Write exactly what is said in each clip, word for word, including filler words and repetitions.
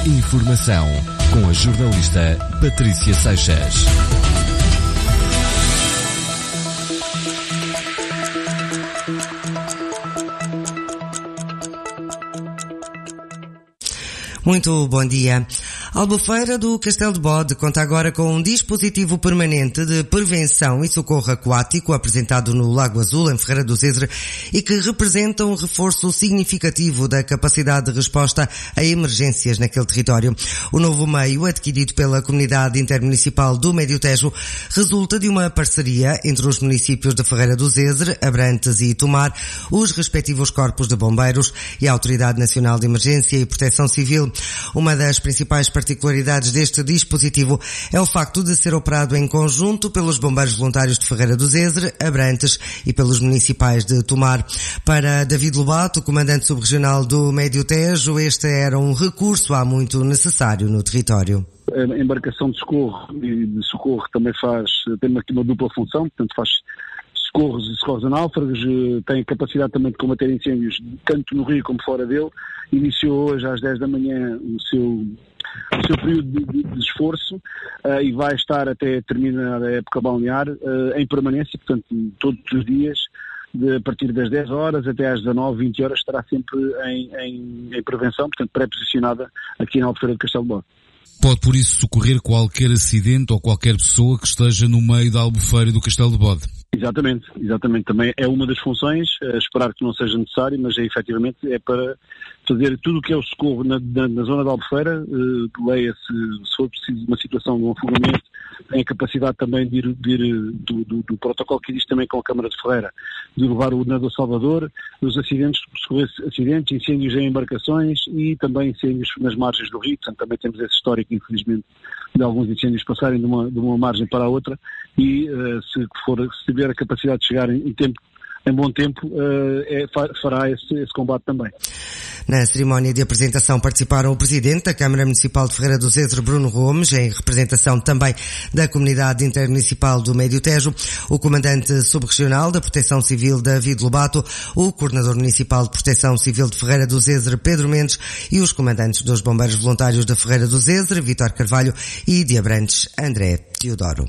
Informação com a jornalista Patrícia Seixas. Muito bom dia. A Albufeira do Castelo de Bode conta agora com um dispositivo permanente de prevenção e socorro aquático apresentado no Lago Azul, em Ferreira do Zezer, e que representa um reforço significativo da capacidade de resposta a emergências naquele território. O novo meio, adquirido pela Comunidade Intermunicipal do Médio Tejo, resulta de uma parceria entre os municípios de Ferreira do Zezer, Abrantes e Tomar, os respectivos corpos de bombeiros e a Autoridade Nacional de Emergência e Proteção Civil. Uma das principais particularidades deste dispositivo é o facto de ser operado em conjunto pelos bombeiros voluntários de Ferreira do Zezer, Abrantes e pelos municipais de Tomar. Para David Lobato, comandante subregional do Médio Tejo, este era um recurso há muito necessário no território. A embarcação de socorro e de socorro também faz, tem aqui uma dupla função, portanto faz socorros e socorros a náufragos, tem capacidade também de combater incêndios tanto no rio como fora dele. Iniciou hoje às dez da manhã o seu, o seu período de, de, de esforço uh, e vai estar até terminar a época balnear uh, em permanência, portanto todos os dias, de, a partir das dez horas até às dezanove, vinte horas, estará sempre em, em, em prevenção, portanto pré-posicionada aqui na Albufeira do Castelo de Bode. Pode por isso socorrer qualquer acidente ou qualquer pessoa que esteja no meio da Albufeira do Castelo de Bode. Exatamente, exatamente. Também é uma das funções, é esperar que não seja necessário, mas é, efetivamente é para fazer tudo o que é o socorro na, na, na zona da Albufeira, uh, leia-se, se for preciso uma situação de um afogamento, tem a capacidade também de ir, de ir do, do, do protocolo que existe também com a Câmara de Ferreira, de levar o nadador Salvador, os acidentes, socorrer acidentes, incêndios em embarcações e também incêndios nas margens do rio, portanto também temos esse histórico, infelizmente, de alguns incêndios passarem de uma, de uma margem para a outra e uh, se for, se tiver a capacidade de chegar em, em tempo, em bom tempo, uh, é, fará esse, esse combate também. Na cerimónia de apresentação participaram o Presidente da Câmara Municipal de Ferreira do Zezer, Bruno Gomes, em representação também da Comunidade Intermunicipal do Médio Tejo, o Comandante Subregional da Proteção Civil, David Lobato, o Coordenador Municipal de Proteção Civil de Ferreira do Zezer, Pedro Mendes, e os Comandantes dos Bombeiros Voluntários de Ferreira do Zezer, Vítor Carvalho, e de Abrantes, André Teodoro.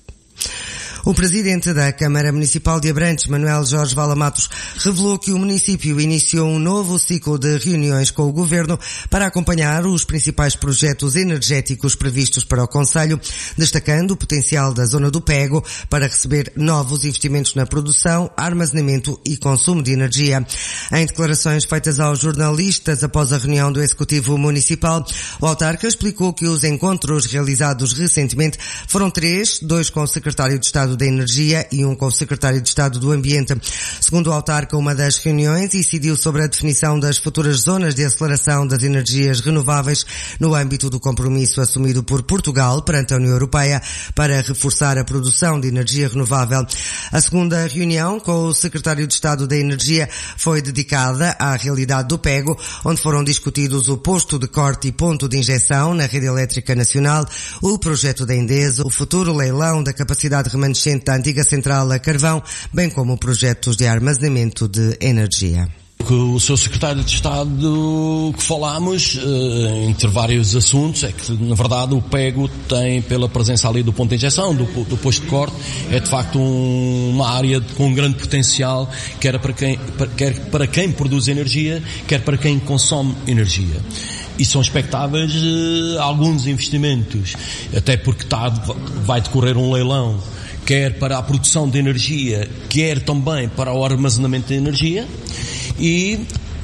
O Presidente da Câmara Municipal de Abrantes, Manuel Jorge Vala Matos, revelou que o município iniciou um novo ciclo de reuniões com o Governo para acompanhar os principais projetos energéticos previstos para o concelho, destacando o potencial da zona do Pego para receber novos investimentos na produção, armazenamento e consumo de energia. Em declarações feitas aos jornalistas após a reunião do Executivo Municipal, o autarca explicou que os encontros realizados recentemente foram três, dois com o Secretário de Estado da Energia e um com o Secretário de Estado do Ambiente. Segundo o autarca, uma das reuniões incidiu sobre a definição das futuras zonas de aceleração das energias renováveis no âmbito do compromisso assumido por Portugal perante a União Europeia para reforçar a produção de energia renovável. A segunda reunião com o Secretário de Estado da Energia foi dedicada à realidade do Pego, onde foram discutidos o posto de corte e ponto de injeção na rede elétrica nacional, o projeto da Endesa, o futuro leilão da capacidade remanescente da antiga central a carvão, bem como projetos de armazenamento de energia. O seu secretário de Estado que falámos, entre vários assuntos, é que na verdade o Pego tem, pela presença ali do ponto de injeção, do, do posto de corte, é de facto um, uma área com um grande potencial, quer para quem, quer para quem produz energia, quer para quem consome energia. E são expectáveis uh, alguns investimentos, até porque está, vai decorrer um leilão, quer para a produção de energia, quer também para o armazenamento de energia, e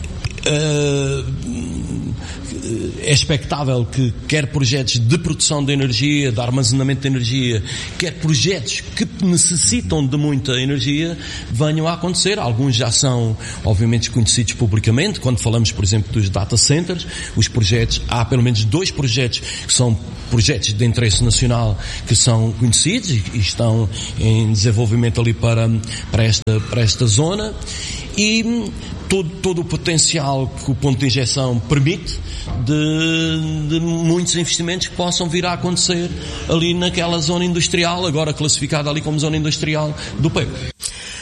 uh, é expectável que quer projetos de produção de energia, de armazenamento de energia, quer projetos que necessitam de muita energia, venham a acontecer. Alguns já são, obviamente, conhecidos publicamente. Quando falamos, por exemplo, dos data centers, os projetos, há pelo menos dois projetos que são projetos de interesse nacional que são conhecidos e, e estão em desenvolvimento ali para, para, esta, para esta zona. E todo, todo o potencial que o ponto de injeção permite de, de muitos investimentos que possam vir a acontecer ali naquela zona industrial, agora classificada ali como zona industrial do Pego.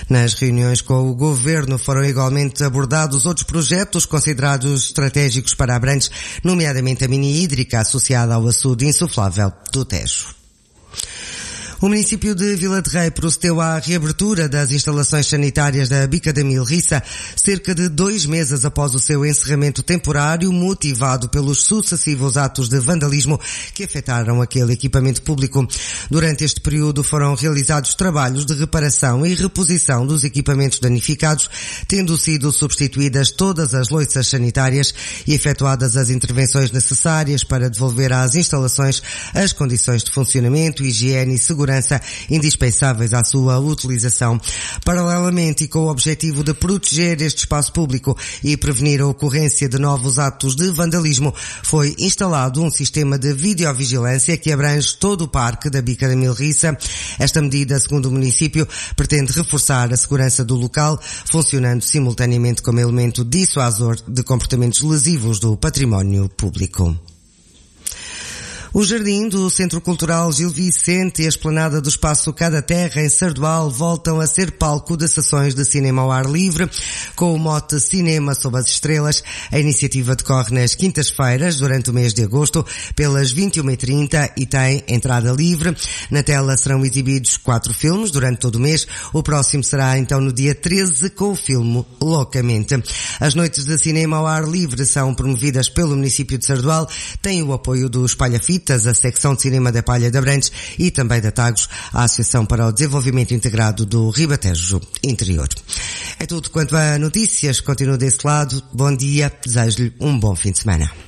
Nas reuniões com o Governo foram igualmente abordados outros projetos considerados estratégicos para Abrantes, nomeadamente a mini hídrica associada ao açude insuflável do Tejo. O município de Vila de Rei procedeu à reabertura das instalações sanitárias da Bica da Milriça cerca de dois meses após o seu encerramento temporário, motivado pelos sucessivos atos de vandalismo que afetaram aquele equipamento público. Durante este período foram realizados trabalhos de reparação e reposição dos equipamentos danificados, tendo sido substituídas todas as loiças sanitárias e efetuadas as intervenções necessárias para devolver às instalações as condições de funcionamento, higiene e segurança indispensáveis à sua utilização. Paralelamente e com o objetivo de proteger este espaço público e prevenir a ocorrência de novos atos de vandalismo, foi instalado um sistema de videovigilância que abrange todo o parque da Bica da Milriça. Esta medida, segundo o município, pretende reforçar a segurança do local, funcionando simultaneamente como elemento dissuasor de comportamentos lesivos do património público. O jardim do Centro Cultural Gil Vicente e a esplanada do Espaço Cada Terra em Sardual voltam a ser palco de sessões de cinema ao ar livre, com o mote Cinema sob as Estrelas. A iniciativa decorre nas quintas-feiras, durante o mês de agosto, pelas vinte e uma e trinta e tem entrada livre. Na tela serão exibidos quatro filmes durante todo o mês. O próximo será então no dia treze com o filme Loucamente. As noites de cinema ao ar livre são promovidas pelo município de Sardual, têm o apoio do Espalha Fitas, a secção de cinema da Palha de Abrantes e também da Tagus, a Associação para o Desenvolvimento Integrado do Ribatejo Interior. É tudo quanto a notícias. Continuo desse lado. Bom dia. Desejo-lhe um bom fim de semana.